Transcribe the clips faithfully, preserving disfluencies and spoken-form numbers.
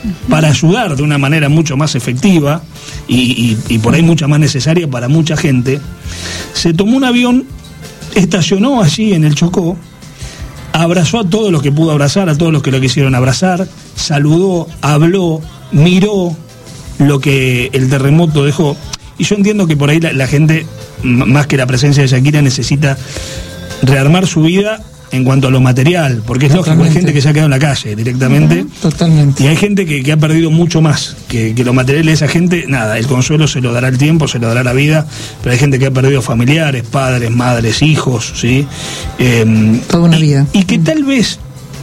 para ayudar de una manera mucho más efectiva y, y, y por ahí mucha más necesaria para mucha gente, se tomó un avión, estacionó allí en el Chocó, abrazó a todos los que pudo abrazar, a todos los que lo quisieron abrazar, saludó, habló, miró lo que el terremoto dejó. Y yo entiendo que por ahí la, la gente, más que la presencia de Shakira, necesita rearmar su vida en cuanto a lo material, porque es Totalmente. lógico, hay gente que se ha quedado en la calle directamente. Uh-huh. Totalmente. Y hay gente que, que ha perdido mucho más que, que lo material. Esa gente, nada, el consuelo se lo dará el tiempo, se lo dará la vida, pero hay gente que ha perdido familiares, padres, madres, hijos, ¿sí? Eh, Toda una y, vida. Y que tal vez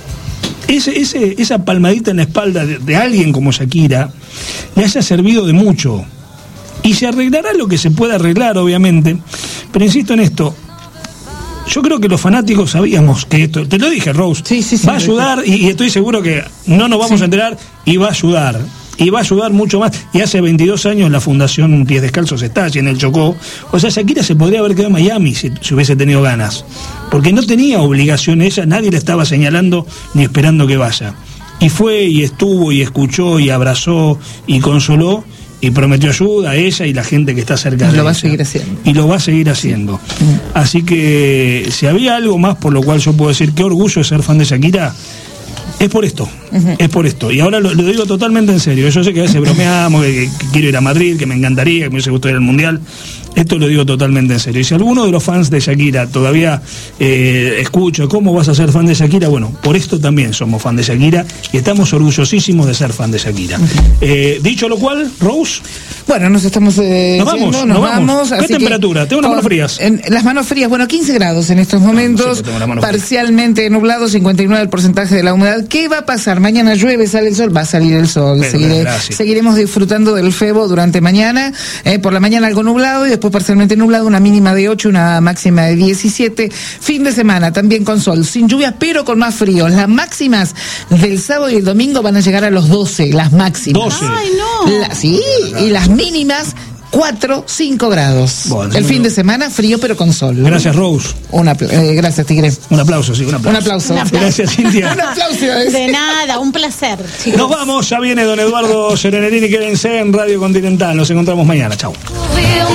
ese, ese, esa palmadita en la espalda de, de alguien como Shakira le haya servido de mucho. Y se arreglará lo que se pueda arreglar, obviamente, pero insisto en esto. Yo creo que los fanáticos sabíamos que esto, te lo dije, Rose, sí, sí, sí, va a ayudar y, y estoy seguro que no nos vamos sí. a enterar y va a ayudar. Y va a ayudar mucho más. Y hace veintidós años la Fundación Pies Descalzos está allí en el Chocó. O sea, Shakira se podría haber quedado en Miami si, si hubiese tenido ganas. Porque no tenía obligación ella, nadie le estaba señalando ni esperando que vaya. Y fue y estuvo y escuchó y abrazó y consoló. Y prometió ayuda a ella y la gente que está cerca de ella. Lo va a seguir haciendo. Y lo va a seguir haciendo. Sí. Así que si había algo más por lo cual yo puedo decir qué orgullo de ser fan de Shakira, es por esto. Uh-huh. Es por esto. Y ahora lo, lo digo totalmente en serio. Yo sé que a veces bromeamos, que, que quiero ir a Madrid, que me encantaría, que me hubiese gustado ir al Mundial. Esto lo digo totalmente en serio. Y si alguno de los fans de Shakira todavía eh, escucha cómo vas a ser fan de Shakira, bueno, por esto también somos fan de Shakira y estamos orgullosísimos de ser fan de Shakira. Uh-huh. Eh, dicho lo cual, Rose. Bueno, nos estamos eh, nos vamos, yendo, nos, nos vamos. vamos. ¿Qué así temperatura? Que, Tengo unas manos frías. En, las manos frías, bueno, quince grados en estos momentos, no, no sé, parcialmente nublado, cincuenta y nueve el porcentaje de la humedad. ¿Qué va a pasar? Mañana llueve, sale el sol, va a salir el sol. Pero, Seguiré, seguiremos disfrutando del febo durante mañana. Eh, por la mañana algo nublado y después parcialmente nublado, una mínima de ocho, una máxima de diecisiete. Fin de semana también con sol, sin lluvia, pero con más frío. Las máximas del sábado y el domingo van a llegar a los doce, las máximas. doce. Ay, no. La, sí, y las mínimas cuatro, cinco grados. Bueno, el fin lo... de semana frío pero con sol. Gracias, Rose. Una, eh, gracias, Tigre. Un aplauso, sí, un aplauso. Un aplauso. Un aplauso. Gracias, Cintia. Un aplauso. De nada, un placer, chicos. Nos vamos, ya viene don Eduardo Serenerini, quédense en Radio Continental. Nos encontramos mañana, chau.